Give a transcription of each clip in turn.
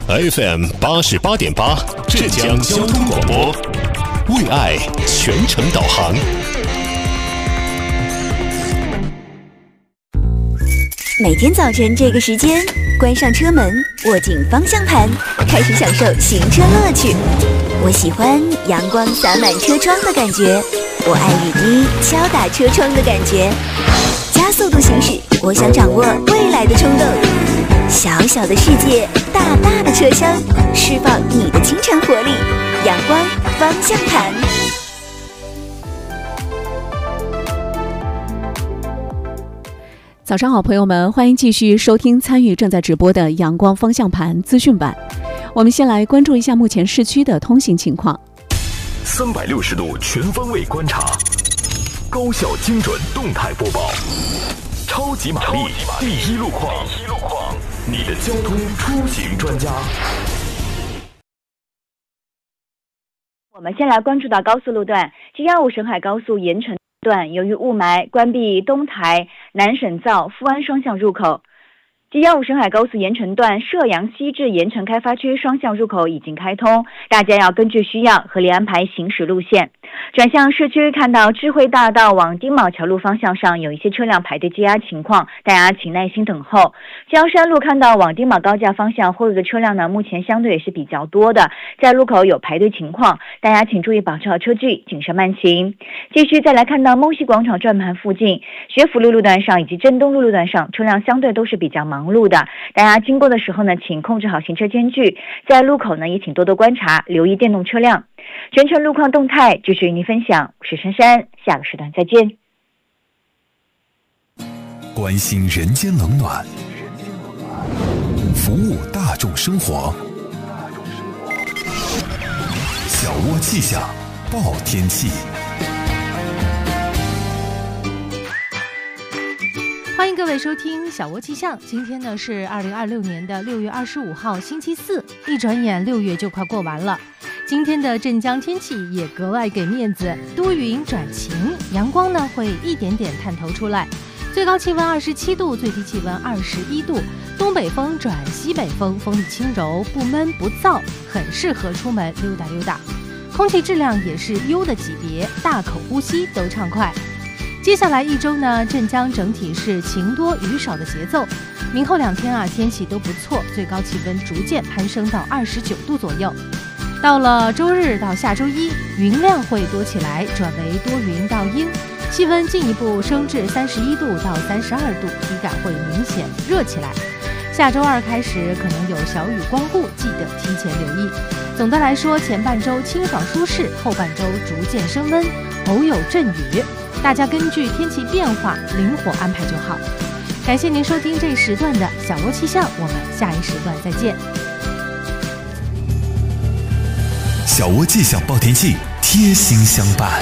FM 88.8，浙江交通广播，为爱全程导航。 每天早晨这个时间，关上车门，握紧方向盘，开始享受行车乐趣。我喜欢阳光洒满车窗的感觉，我爱雨滴敲打车窗的感觉。加速度行驶，我想掌握未来的冲动。小小的世界，大大的车厢，释放你的清晨活力。阳光方向盘。 早上好，朋友们，欢迎继续收听参与正在直播的阳光方向盘资讯版。我们先来关注一下目前市区的通行情况。 360度全方位观察，高效精准动态播报，超级玛丽第一路况，你的交通出行专家。 我们先来关注到高速路段，G15沈海高速盐城段，由于雾霾关闭东台、南沈造、富安双向入口。G15沈海高速盐城段射阳西至盐城开发区双向入口已经开通，大家要根据需要合理安排行驶路线。转向市区，看到智慧大道往丁卯桥路方向上有一些车辆排队积压情况，大家请耐心等候。江山路看到往丁卯高架方向后路的车辆呢，目前相对也是比较多的，在路口有排队情况，大家请注意保持好车距，谨慎慢行。继续再来看到梦溪广场转盘附近、学府路路段上以及镇东路路段上，车辆相对都是比较忙碌的，大家经过的时候呢，请控制好行车间距，在路口呢也请多多观察，留意电动车辆。全程路况动态继续与您分享，我是珊珊，下个时段再见。 关心人间冷暖，服务大众生活，小窝气象报天气。 欢迎各位收听小窝气象。今天呢是2026年的6月25号星期四，一转眼6月就快过完了。今天的镇江天气也格外给面子，多云转晴，阳光呢会一点点探头出来，最高气温27度，最低气温21度，东北风转西北风，风力轻柔，不闷不燥，很适合出门溜达溜达。空气质量也是优的级别，大口呼吸都畅快。接下来一周呢，镇江整体是晴多雨少的节奏。明后2天啊，天气都不错，最高气温逐渐攀升到29度左右。到了周日到下周一，云量会多起来，转为多云到阴，气温进一步升至31度到32度，体感会明显热起来。下周二开始可能有小雨光顾，记得提前留意。总的来说，前半周清爽舒适，后半周逐渐升温，偶有阵雨。大家根据天气变化灵活安排就好。感谢您收听这一时段的小窝气象，我们下一时段再见。 小窝气象报天气，贴心相伴。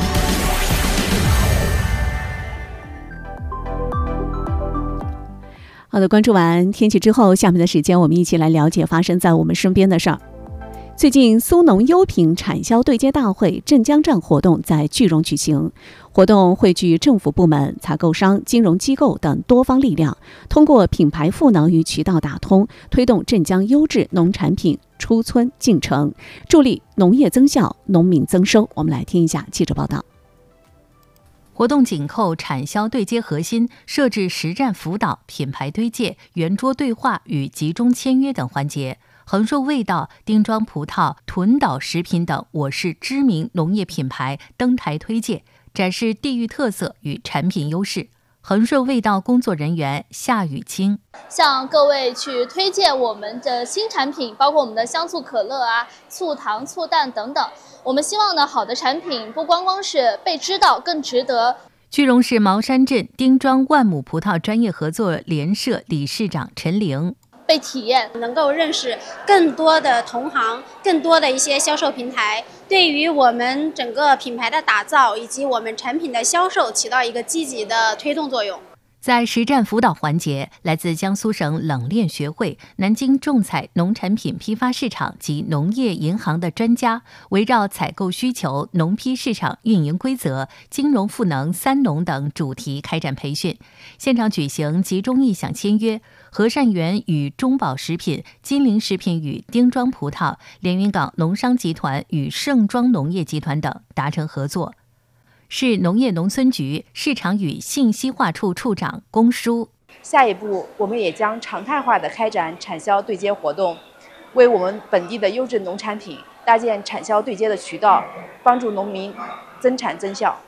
好的，关注完天气之后，下面的时间我们一起来了解发生在我们身边的事儿。最近苏农优品产销对接大会镇江站活动在句容举行，活动汇聚政府部门、采购商、金融机构等多方力量，通过品牌赋能与渠道打通，推动镇江优质农产品出村进城，助力农业增效、农民增收。我们来听一下记者报道。 活动紧扣产销对接核心，设置实战辅导、品牌推介、圆桌对话与集中签约等环节。恒顺味道、丁庄葡萄、屯岛食品等我市知名农业品牌登台推介，展示地域特色与产品优势。恒顺味道工作人员夏雨清向各位去推荐我们的新产品，包括我们的香醋可乐啊、醋糖、醋蛋等等。我们希望呢，好的产品不光光是被知道，更值得。 句容市茅山镇丁庄万亩葡萄专业合作联社理事长陈玲。 被体验， 能够认识更多的同行，更多的一些销售平台，对于我们整个品牌的打造以及我们产品的销售起到一个积极的推动作用。 在实战辅导环节，来自江苏省冷链学会、南京种采农产品批发市场及农业银行的专家，围绕采购需求、农批市场运营规则、金融赋能三农等主题开展培训。现场举行集中意向签约，和善园与中宝食品、金陵食品与丁庄葡萄、连云港农商集团与盛庄农业集团等达成合作。市农业农村局市场与信息化处处长龚书： 下一步，我们也将常态化的开展产销对接活动，为我们本地的优质农产品搭建产销对接的渠道，帮助农民增产增效。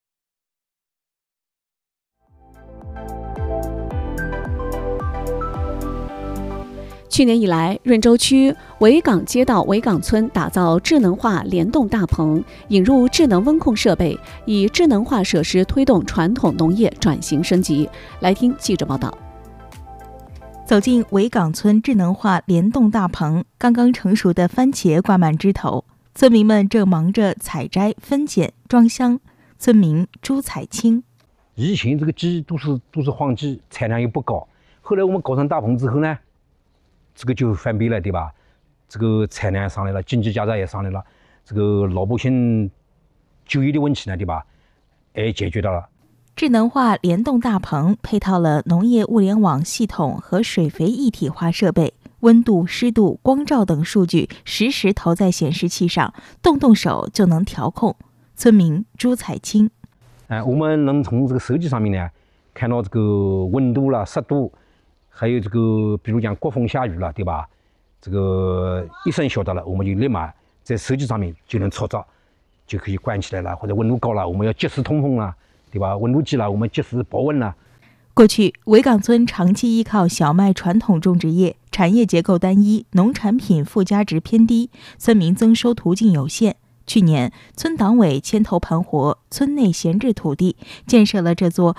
去年以来，润州区维港街道维港村打造智能化联动大棚，引入智能温控设备，以智能化设施推动传统农业转型升级。来听记者报道。 走进维港村智能化联动大棚，刚刚成熟的番茄挂满枝头，村民们正忙着采摘、分拣、装箱。村民朱彩清： 以前这个鸡都是黄鸡，产量又不高，后来我们搞成大棚之后呢，这个就翻倍了，对吧？这个产量也上来了，经济价值也上来了，这个老百姓就业的问题呢，对吧？也解决到了。 智能化联动大棚配套了农业物联网系统和水肥一体化设备，温度、湿度、光照等数据实时投在显示器上，动手就能调控。村民朱彩清： 我们能从这个手机上面呢，看到这个温度啦、湿度。还有这个，比如讲刮风下雨了，对吧？这个一声晓得了，我们就立马在手机上面就能操作，就可以关起来了。或者温度高了，我们要及时通风了，对吧？温度低了，我们及时保温了。 过去，维港村长期依靠小麦传统种植业，产业结构单一，农产品附加值偏低，村民增收途径有限。去年，村党委牵头盘活村内闲置土地，建设了这座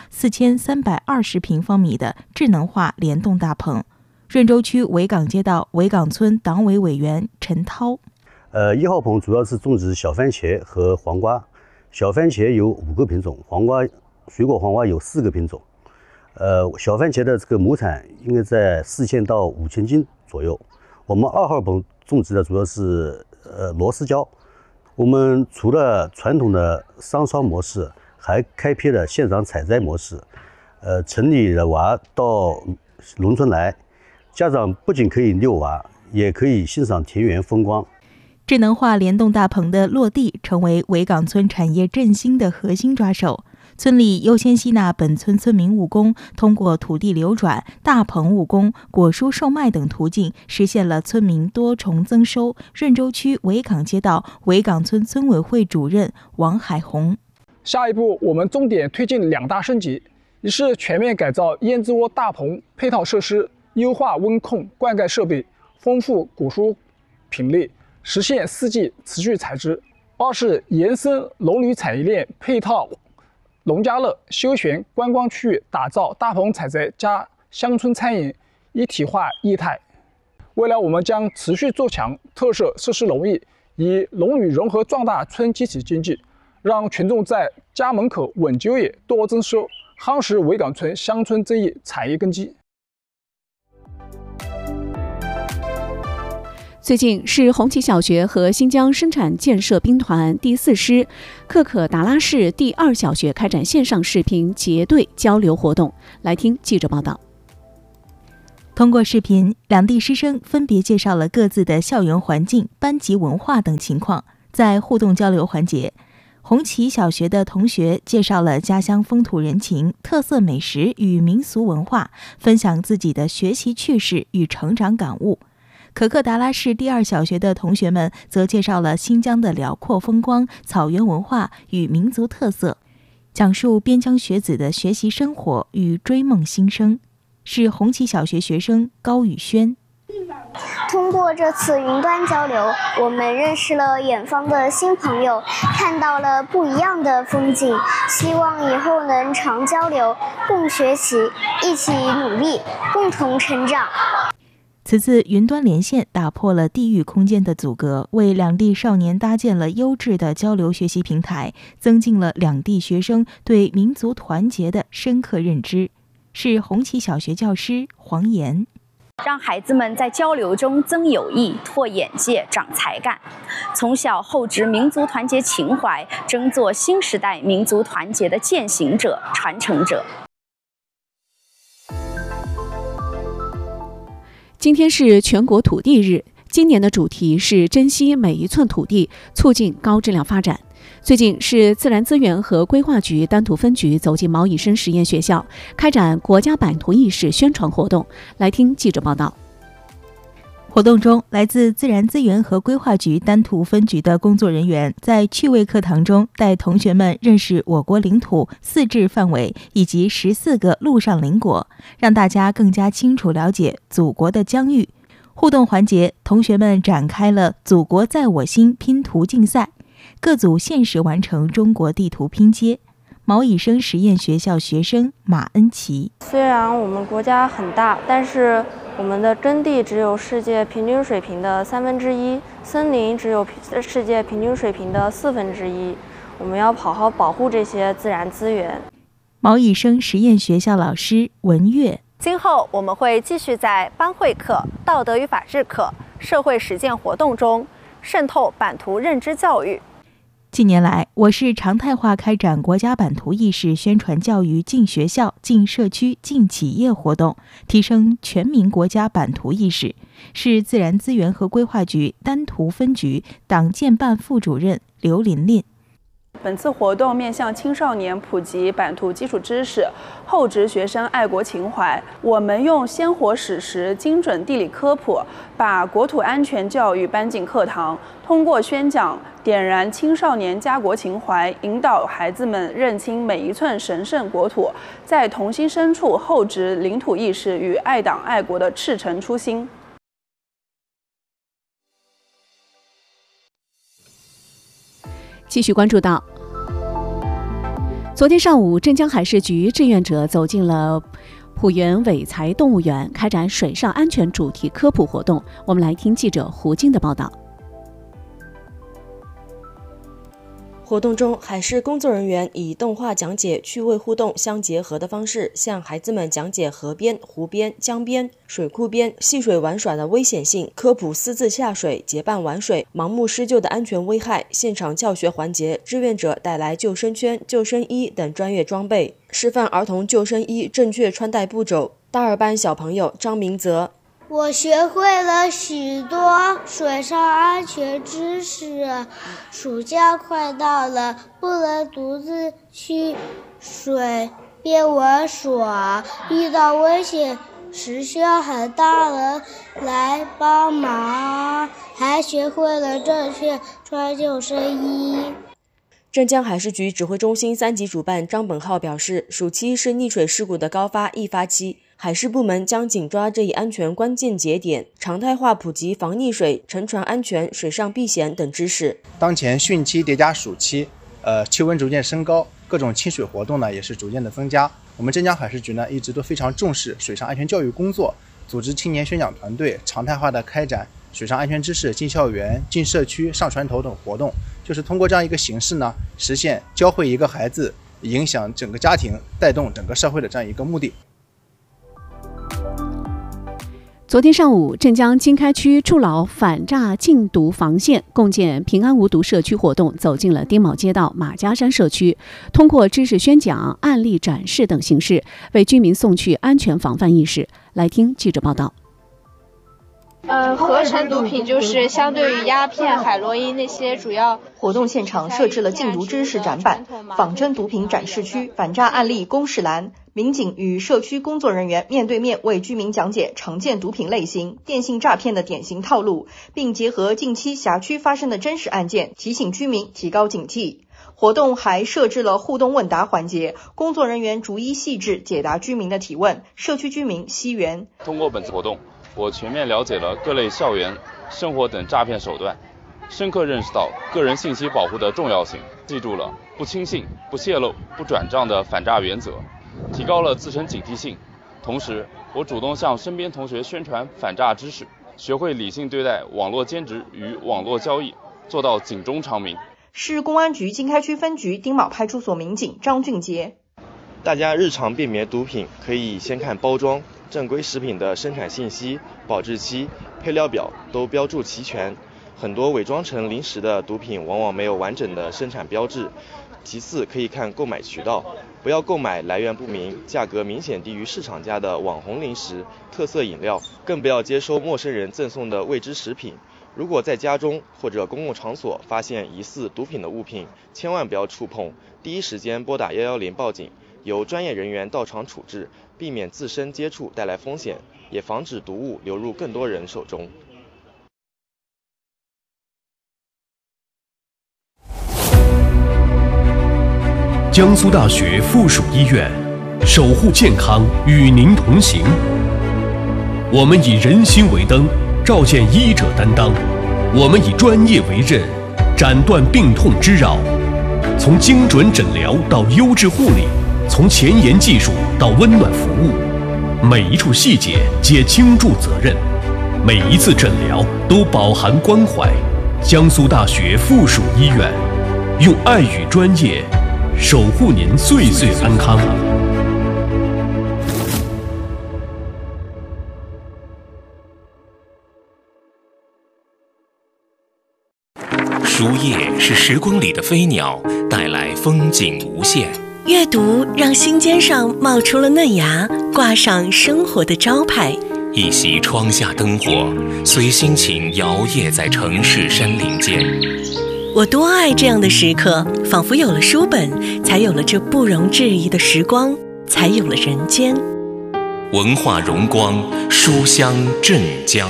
4320平方米的智能化联动大棚。润州区维港街道维港村党委委员陈涛 ：1号棚主要是种植小番茄和黄瓜，小番茄有5个品种，水果黄瓜有4个品种。小番茄的这个亩产应该在4000到5000斤左右。我们2号棚种植的主要是螺丝椒。我们除了传统的商超模式，还开辟了现场采摘模式。城里的娃到农村来，家长不仅可以遛娃，也可以欣赏田园风光。 智能化联动大棚的落地，成为维港村产业振兴的核心抓手。村里优先吸纳本村村民务工，通过土地流转、大棚务工、果蔬售卖等途径，实现了村民多重增收。润州区维港街道维港村村委会主任王海红： 下一步，我们重点推进2大升级：一是全面改造腌制窝大棚配套设施，优化温控灌溉设备，丰富果蔬品类，实现4季持续采汁；二是延伸农旅产业链配套农家乐、休闲观光区域，打造大棚采摘加乡村餐饮一体化业态。未来我们将持续做强特色设施农业，以农旅融合壮大村集体经济，让群众在家门口稳就业、多增收，夯实维港村乡村这一产业根基。 最近是红旗小学和新疆生产建设兵团第4师克可达拉市第2小学开展线上视频结对交流活动。来听记者报道。 通过视频，两地师生分别介绍了各自的校园环境、班级文化等情况。在互动交流环节，红旗小学的同学介绍了家乡风土人情、特色美食与民俗文化，分享自己的学习趣事与成长感悟。可可达拉市第2小学的同学们则介绍了新疆的辽阔风光、草原文化与民族特色，讲述边疆学子的学习生活与追梦心声。是红旗小学学生高宇轩。 通过这次云端交流，我们认识了远方的新朋友，看到了不一样的风景。希望以后能常交流，共学习，一起努力，共同成长。 此次云端连线打破了地域空间的阻隔，为两地少年搭建了优质的交流学习平台，增进了两地学生对民族团结的深刻认知。 是红旗小学教师黄岩。 让孩子们在交流中增友谊、拓眼界、长才干，从小厚植民族团结情怀，争做新时代民族团结的践行者、传承者。 今天是全国土地日，今年的主题是珍惜每一寸土地，促进高质量发展。最近是自然资源和规划局丹徒分局走进毛以生实验学校，开展国家版图意识宣传活动。来听记者报道。 活动中，来自自然资源和规划局丹徒分局的工作人员在趣味课堂中带同学们认识我国领土4治范围以及14个陆上邻国，让大家更加清楚了解祖国的疆域。互动环节，同学们展开了祖国在我心拼图竞赛，各组限时完成中国地图拼接。毛以生实验学校学生马恩琪： 虽然我们国家很大，但是我们的耕地只有世界平均水平的1/3，森林只有世界平均水平的1/4，我们要好好保护这些自然资源。 毛以生实验学校老师文月： 今后我们会继续在班会课、道德与法治课、社会实践活动中渗透版图认知教育。 近年来，我市常态化开展国家版图意识宣传教育进学校、进社区、进企业活动，提升全民国家版图意识，是自然资源和规划局丹徒分局党建办副主任刘琳琳。 本次活动面向青少年普及版图基础知识，厚植学生爱国情怀。我们用鲜活史实、精准地理科普，把国土安全教育搬进课堂，通过宣讲点燃青少年家国情怀，引导孩子们认清每一寸神圣国土，在童心深处厚植领土意识与爱党爱国的赤诚初心。 继续关注到，昨天上午，镇江海事局志愿者走进了浦源伟才动物园，开展水上安全主题科普活动。我们来听记者胡静的报道。 活动中，海事工作人员以动画讲解、趣味互动相结合的方式，向孩子们讲解河边、湖边、江边、水库边戏水玩耍的危险性，科普私自下水、结伴玩水、盲目施救的安全危害。现场教学环节，志愿者带来救生圈、救生衣等专业装备，示范儿童救生衣正确穿戴步骤。大二班小朋友张明泽： 我学会了许多水上安全知识。暑假快到了，不能独自去水边玩耍，遇到危险时需要很大人来帮忙，还学会了正确穿救生衣。 镇江海事局指挥中心3级主办张本浩表示，暑期是溺水事故的高发易发期，海事部门将紧抓这一安全关键节点，常态化普及防溺水、沉船安全、水上避险等知识。 当前汛期叠加暑期，气温逐渐升高，各种亲水活动呢也是逐渐的增加。我们镇江海事局呢一直都非常重视水上安全教育工作，组织青年宣讲团队，常态化的开展水上安全知识进校园、进社区、上船头等活动，就是通过这样一个形式呢，实现教会一个孩子，影响整个家庭，带动整个社会的这样一个目的。 昨天上午，镇江经开区筑牢反诈禁毒防线，共建平安无毒社区活动走进了丁卯街道马家山社区，通过知识宣讲、案例展示等形式，为居民送去安全防范意识。来听记者报道。 合成毒品就是相对于鸦片、海洛因那些主要。 活动现场设置了禁毒知识展板、仿真毒品展示区、反诈案例公示栏，民警与社区工作人员面对面为居民讲解常见毒品类型、电信诈骗的典型套路，并结合近期辖区发生的真实案件，提醒居民提高警惕。活动还设置了互动问答环节，工作人员逐一细致解答居民的提问，社区居民惜缘。 通过本次活动，我全面了解了各类校园、生活等诈骗手段，深刻认识到个人信息保护的重要性，记住了不轻信、不泄露、不转账的反诈原则，提高了自身警惕性。同时，我主动向身边同学宣传反诈知识，学会理性对待网络兼职与网络交易，做到警钟长鸣。 市公安局经开区分局丁卯派出所民警张俊杰： 大家日常辨别毒品，可以先看包装，正规食品的生产信息、保质期、配料表都标注齐全。很多伪装成零食的毒品往往没有完整的生产标志。其次，可以看购买渠道，不要购买来源不明、价格明显低于市场价的网红零食、特色饮料，更不要接收陌生人赠送的未知食品。如果在家中或者公共场所发现疑似毒品的物品，千万不要触碰，第一时间拨打110报警，由专业人员到场处置，避免自身接触带来风险，也防止毒物流入更多人手中。 江苏大学附属医院，守护健康，与您同行。我们以人心为灯，照见医者担当；我们以专业为刃，斩断病痛之扰。从精准诊疗到优质护理，从前沿技术到温暖服务，每一处细节皆倾注责任，每一次诊疗都饱含关怀。江苏大学附属医院，用爱与专业守护您岁岁安康。 书页是时光里的飞鸟，带来风景无限。 阅读让心尖上冒出了嫩芽，挂上生活的招牌。 一袭窗下灯火，随心情摇曳在城市山林间。 我多爱这样的时刻，仿佛有了书本，才有了这不容置疑的时光，才有了人间。 文化荣光，书香镇江。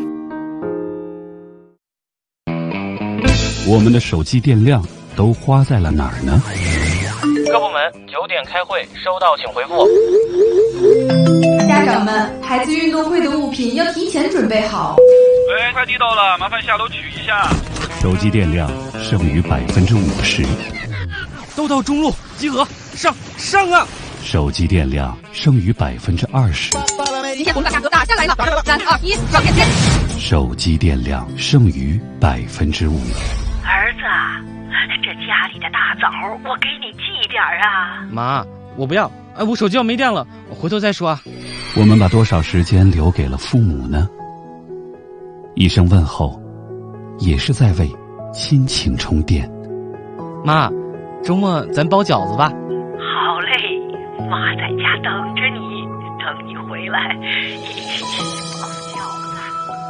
我们的手机电量都花在了哪儿呢？ 各部门9点开会，收到请回复。 家长们，孩子运动会的物品要提前准备好。 喂，快递到了，麻烦下楼取一下。 手机电量剩余50%。 都到中路集合，上啊！ 手机电量剩余20%。 今天红卡价格打下来了，3、2、1，上线！ 手机电量剩余5%。 儿子，这家里的大枣我给你寄点啊。 妈，我不要，我手机要没电了，我回头再说啊。 我们把多少时间留给了父母呢？一声问候，也是在为亲情充电。 妈，周末咱包饺子吧。 好嘞，妈在家等着你，等你回来一起去包饺子。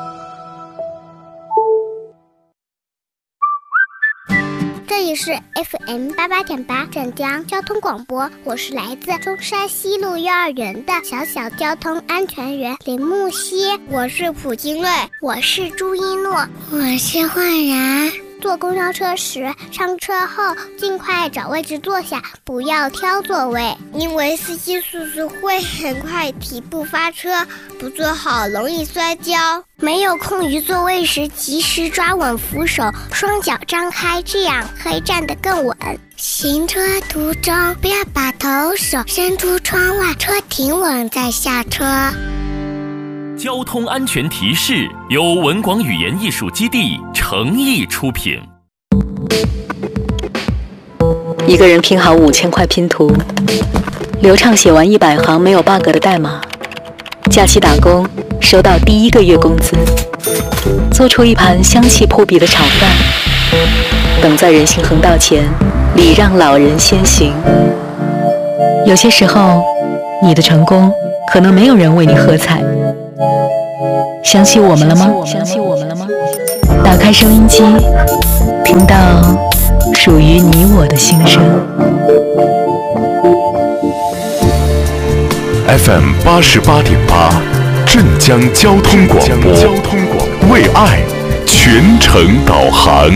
这里是 FM88.8镇江交通广播，我是来自中山西路幼儿园的小交通安全员林木熙。 我是蒲金瑞， 我是朱一诺， 我是焕然。 坐公交车时，上车后尽快找位置坐下，不要挑座位， 因为司机叔叔会很快提步发车，不坐好容易摔跤。 没有空余座位时，及时抓稳扶手，双脚张开，这样可以站得更稳。 行车途中不要把头手伸出窗外，车停稳再下车。 交通安全提示由文广语言艺术基地诚意出品。 一个人拼好5000块拼图，流畅写完100行没有 bug 的代码，假期打工收到第1个月工资，做出一盘香气扑鼻的炒饭，等在人行横道前礼让老人先行。有些时候，你的成功可能没有人为你喝彩。想起我们了吗？打开收音机，听到属于你我的心声。 FM 88.8，镇江交通广播，为爱全程导航。